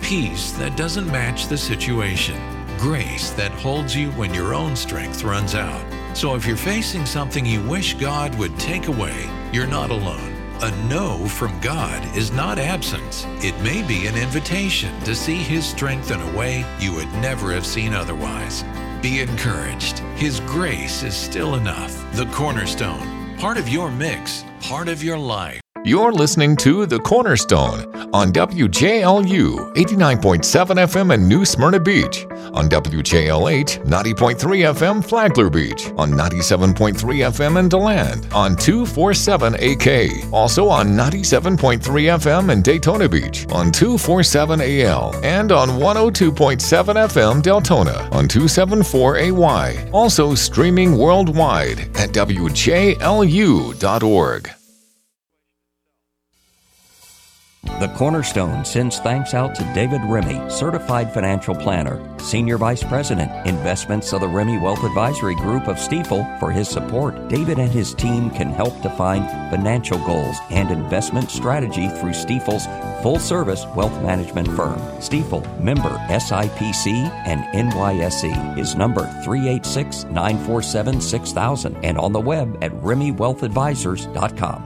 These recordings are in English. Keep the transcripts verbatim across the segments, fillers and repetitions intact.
peace that doesn't match the situation, grace that holds you when your own strength runs out. So if you're facing something you wish God would take away, you're not alone. A no from God is not absence. It may be an invitation to see His strength in a way you would never have seen otherwise. Be encouraged. His grace is still enough. The Cornerstone. Part of your mix, part of your life. You're listening to The Cornerstone on W J L U eighty-nine point seven F M in New Smyrna Beach, on W J L H ninety point three F M Flagler Beach, on ninety-seven point three F M in DeLand, on two forty-seven A K, also on ninety-seven point three F M in Daytona Beach, on two forty-seven A L, and on one oh two point seven F M Deltona, on two seventy-four A Y. Also streaming worldwide at W J L U dot org. The Cornerstone sends thanks out to David Remy, Certified Financial Planner, Senior Vice President, Investments of the Remy Wealth Advisory Group of Stifel, for his support. David and his team can help define financial goals and investment strategy through Stifel's full-service wealth management firm. Stifel, member S I P C and N Y S E, is number three eight six, nine four seven, six thousand, and on the web at remy wealth advisors dot com.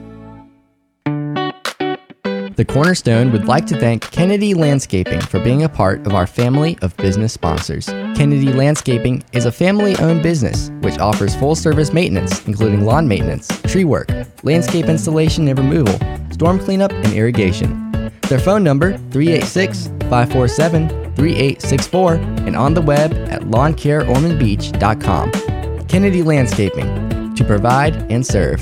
The Cornerstone would like to thank Kennedy Landscaping for being a part of our family of business sponsors. Kennedy Landscaping is a family-owned business which offers full-service maintenance, including lawn maintenance, tree work, landscape installation and removal, storm cleanup, and irrigation. Their phone number, three eight six, five four seven, three eight six four, and on the web at lawn care ormond beach dot com. Kennedy Landscaping, to provide and serve.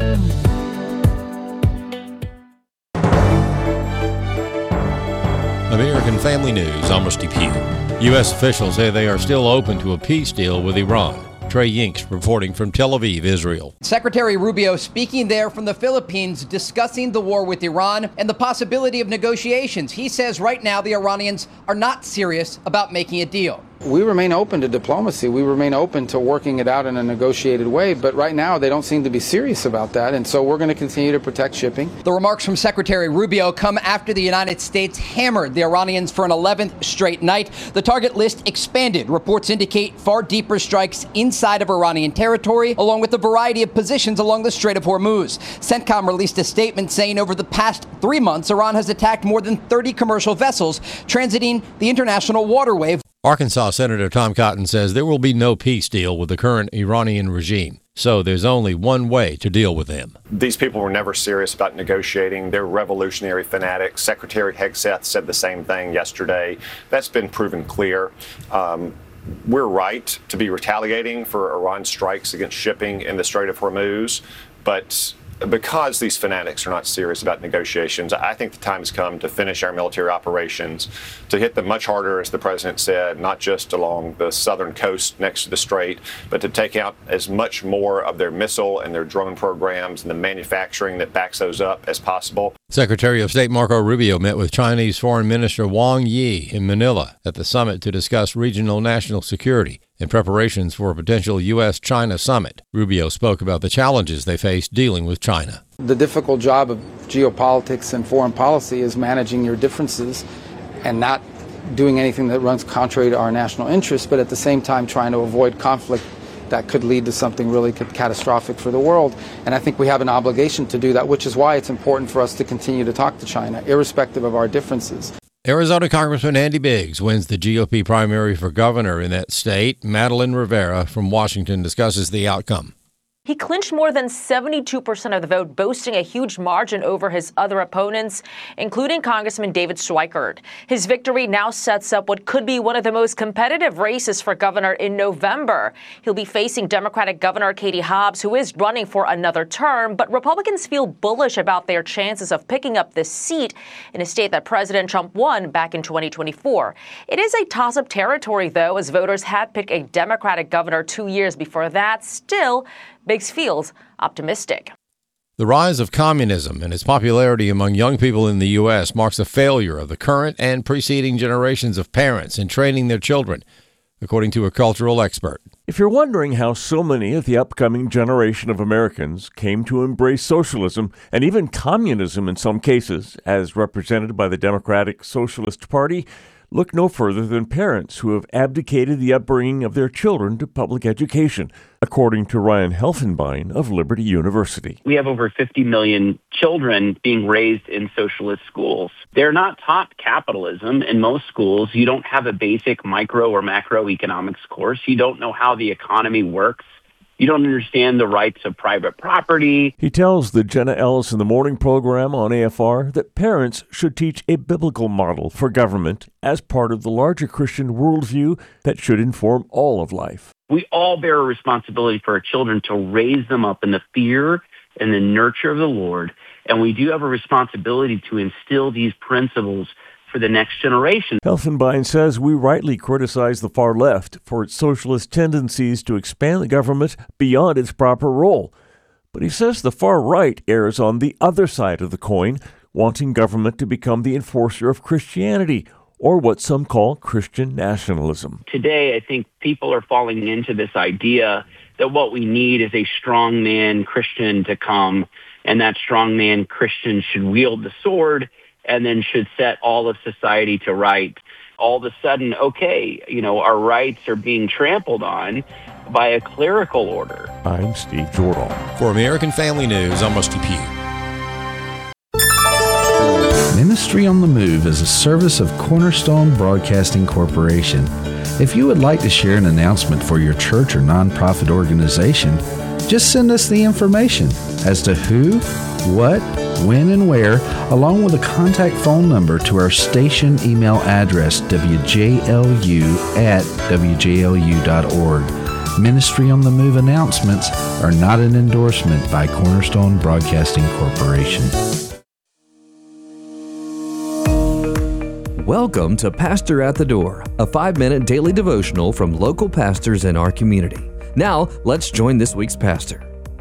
American Family News, I'm Rusty Pugh. U S officials say they are still open to a peace deal with Iran. Trey Yinks reporting from Tel Aviv, Israel. Secretary Rubio speaking there from the Philippines, discussing the war with Iran and the possibility of negotiations. He says right now the Iranians are not serious about making a deal. We remain open to diplomacy. We remain open to working it out in a negotiated way. But right now, they don't seem to be serious about that. And so we're going to continue to protect shipping. The remarks from Secretary Rubio come after the United States hammered the Iranians for an eleventh straight night. The target list expanded. Reports indicate far deeper strikes inside of Iranian territory, along with a variety of positions along the Strait of Hormuz. CENTCOM released a statement saying over the past three months, Iran has attacked more than thirty commercial vessels transiting the international waterway. Arkansas Senator Tom Cotton says there will be no peace deal with the current Iranian regime, so there's only one way to deal with them. These people were never serious about negotiating. They're revolutionary fanatics. Secretary Hegseth said the same thing yesterday. That's been proven clear. Um, we're right to be retaliating for Iran's strikes against shipping in the Strait of Hormuz, but because these fanatics are not serious about negotiations, I think the time has come to finish our military operations, to hit them much harder, as the president said, not just along the southern coast next to the strait, but to take out as much more of their missile and their drone programs and the manufacturing that backs those up as possible. Secretary of State Marco Rubio met with Chinese Foreign Minister Wang Yi in Manila at the summit to discuss regional national security in preparations for a potential U S China summit. Rubio spoke about the challenges they face dealing with China. The difficult job of geopolitics and foreign policy is managing your differences and not doing anything that runs contrary to our national interests, but at the same time trying to avoid conflict that could lead to something really catastrophic for the world. And I think we have an obligation to do that, which is why it's important for us to continue to talk to China, irrespective of our differences. Arizona Congressman Andy Biggs wins the G O P primary for governor in that state. Madeline Rivera from Washington discusses the outcome. He clinched more than seventy-two percent of the vote, boasting a huge margin over his other opponents, including Congressman David Schweikert. His victory now sets up what could be one of the most competitive races for governor in November. He'll be facing Democratic Governor Katie Hobbs, who is running for another term, but Republicans feel bullish about their chances of picking up this seat in a state that President Trump won back in twenty twenty-four. It is a toss-up territory, though, as voters had picked a Democratic governor two years before that. Still, Biggs feels optimistic. The rise of communism and its popularity among young people in the U S marks a failure of the current and preceding generations of parents in training their children. according to a cultural expert. If you're wondering how so many of the upcoming generation of Americans came to embrace socialism and even communism in some cases, as represented by the Democratic Socialist Party, look no further than parents who have abdicated the upbringing of their children to public education, according to Ryan Helfenbein of Liberty University. We have over fifty million children being raised in socialist schools. They're not taught capitalism in most schools. You don't have a basic micro or macroeconomics course. You don't know how the economy works. You don't understand the rights of private property. He tells the Jenna Ellis in the Morning program on A F R that parents should teach a biblical model for government as part of the larger Christian worldview that should inform all of life. We all bear a responsibility for our children to raise them up in the fear and the nurture of the Lord. And we do have a responsibility to instill these principles for the next generation. Helfenbein says we rightly criticize the far left for its socialist tendencies to expand the government beyond its proper role. But he says the far right errs on the other side of the coin, wanting government to become the enforcer of Christianity, or what some call Christian nationalism. Today, I think people are falling into this idea that what we need is a strongman Christian to come, and that strongman Christian should wield the sword and then should set all of society to right. All of a sudden, okay, you know, our rights are being trampled on by a clerical order. I'm Steve Jordahl. For American Family News, I'm Rusty Pugh. Ministry on the Move is a service of Cornerstone Broadcasting Corporation. If you would like to share an announcement for your church or nonprofit organization, just send us the information as to who, what, when, and where, along with a contact phone number to our station email address, w j l u at w j l u dot org. Ministry on the Move announcements are not an endorsement by Cornerstone Broadcasting Corporation. Welcome to Pastor at the Door, a five-minute daily devotional from local pastors in our community. Now, let's join this week's pastor.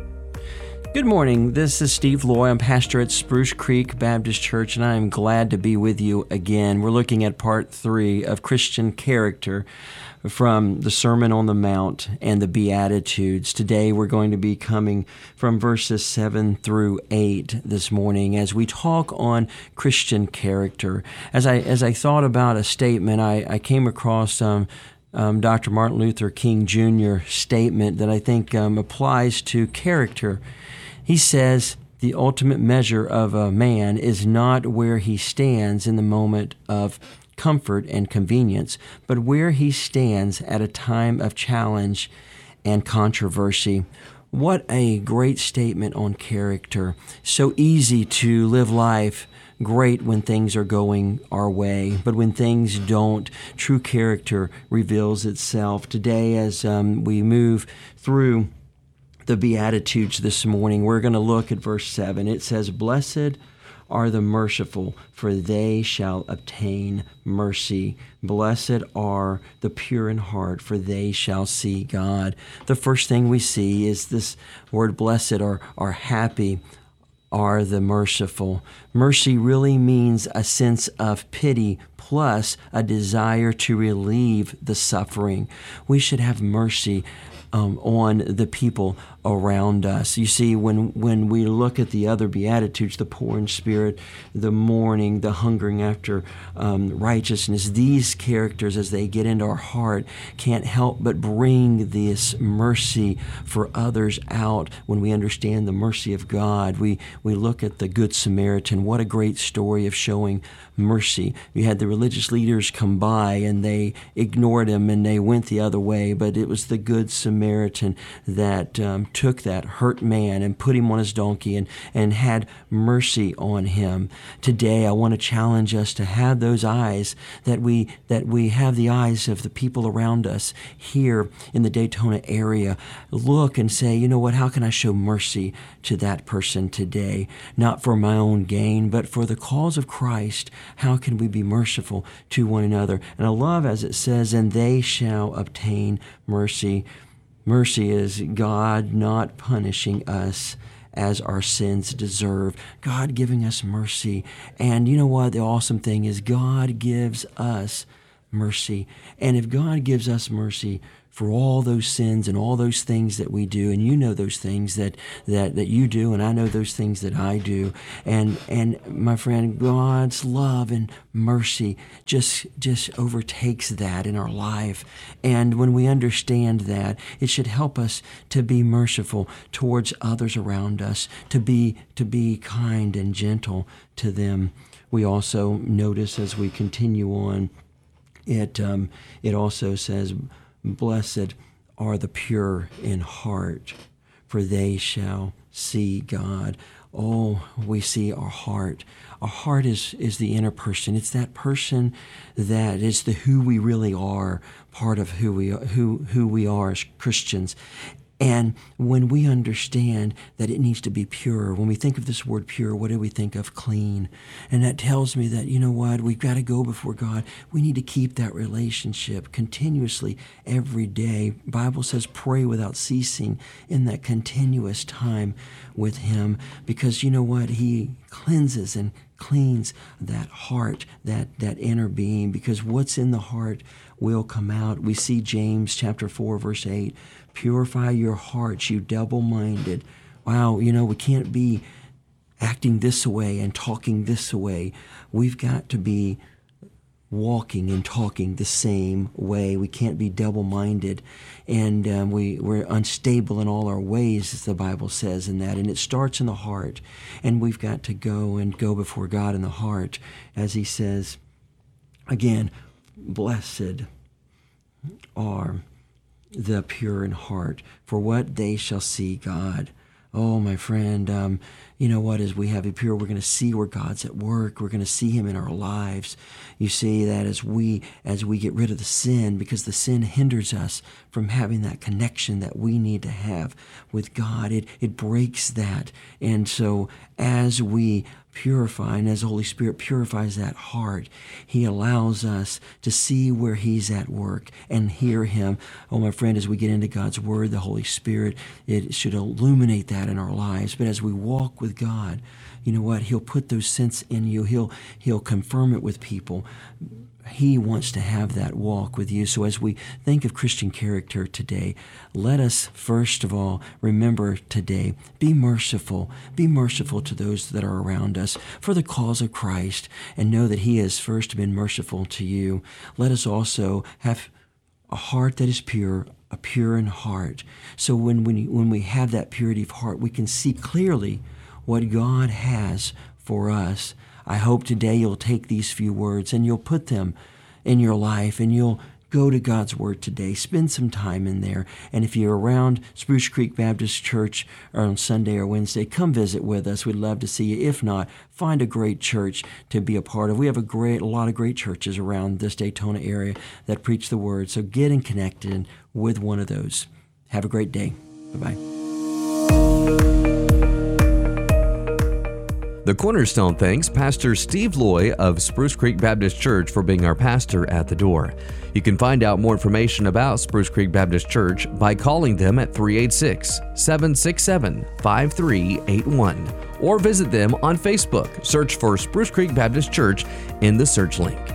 Good morning. This is Steve Loy. I'm pastor at Spruce Creek Baptist Church, and I am glad to be with you again. We're looking at part three of Christian character from the Sermon on the Mount and the Beatitudes. Today we're going to be coming from verses seven through eight this morning as we talk on Christian character. As I as I thought about a statement, I, I came across um, um, Doctor Martin Luther King Junior statement that I think um, applies to character. He says, the ultimate measure of a man is not where he stands in the moment of comfort and convenience, but where he stands at a time of challenge and controversy. What a great statement on character. So easy to live life great when things are going our way, but when things don't, true character reveals itself. Today, as um, we move through the Beatitudes this morning, we're going to look at verse seven. It says, "Blessed are the merciful, for they shall obtain mercy. Blessed are the pure in heart, for they shall see God." The first thing we see is this word blessed, or, or happy are the merciful. Mercy really means a sense of pity plus a desire to relieve the suffering. We should have mercy Um, on the people around us. You see, when when we look at the other Beatitudes, the poor in spirit, the mourning, the hungering after um, righteousness, these characters, as they get into our heart, can't help but bring this mercy for others out when we understand the mercy of God. We, we look at the Good Samaritan. What a great story of showing mercy. We had the religious leaders come by and they ignored him and they went the other way, but it was the Good Samaritan that um, took that hurt man and put him on his donkey and, and had mercy on him. Today, I want to challenge us to have those eyes, that we that we have the eyes of the people around us here in the Daytona area. Look and say, you know what, how can I show mercy to that person today? Not for my own gain, but for the cause of Christ. How can we be merciful to one another? And I love, as it says, and they shall obtain mercy. Mercy is God not punishing us as our sins deserve. God giving us mercy. And you know what? The awesome thing is God gives us mercy. And if God gives us mercy for all those sins and all those things that we do, and you know those things that, that, that you do, and I know those things that I do, and and my friend, God's love and mercy just just overtakes that in our life. And when we understand that, it should help us to be merciful towards others around us, to be to be kind and gentle to them. We also notice as we continue on, it um, it also says, blessed are the pure in heart, for they shall see God. Oh, we see our heart. Our heart is, is the inner person. It's that person that is the who we really are, part of who we are, who, who we are as Christians. And when we understand that it needs to be pure, when we think of this word pure, what do we think of? Clean. And that tells me that, you know what, we've got to go before God. We need to keep that relationship continuously every day. Bible says pray without ceasing in that continuous time with Him, because you know what? He cleanses and cleans that heart, that, that inner being, because what's in the heart will come out. We see James chapter four, verse eight, purify your hearts, you double-minded. Wow, you know, we can't be acting this way and talking this way. We've got to be walking and talking the same way. We can't be double-minded, and um, we, we're unstable in all our ways, as the Bible says in that, and it starts in the heart, and we've got to go and go before God in the heart, as He says, again, blessed are the pure in heart, for what they shall see God. Oh, my friend, um, you know what? As we have it pure, we're going to see where God's at work. We're going to see Him in our lives. You see that as we as we get rid of the sin, because the sin hinders us from having that connection that we need to have with God. It it breaks that. And so as we purify, and as the Holy Spirit purifies that heart, He allows us to see where He's at work and hear Him. Oh, my friend, as we get into God's Word, the Holy Spirit, it should illuminate that in our lives. But as we walk with God, you know what? He'll put those scents in you. He'll He'll confirm it with people. He wants to have that walk with you. So as we think of Christian character today, let us first of all remember today, be merciful. Be merciful to those that are around us for the cause of Christ, and know that He has first been merciful to you. Let us also have a heart that is pure, a pure in heart. So when, when, when we have that purity of heart, we can see clearly what God has for us. I hope today you'll take these few words and you'll put them in your life, and you'll go to God's Word today. Spend some time in there. And if you're around Spruce Creek Baptist Church or on Sunday or Wednesday, come visit with us. We'd love to see you. If not, find a great church to be a part of. We have a great, a lot of great churches around this Daytona area that preach the Word. So get in connected with one of those. Have a great day. Bye-bye. The Cornerstone thanks Pastor Steve Loy of Spruce Creek Baptist Church for being our pastor at the door. You can find out more information about Spruce Creek Baptist Church by calling them at three eight six, seven six seven, five three eight one or visit them on Facebook. Search for Spruce Creek Baptist Church in the search link.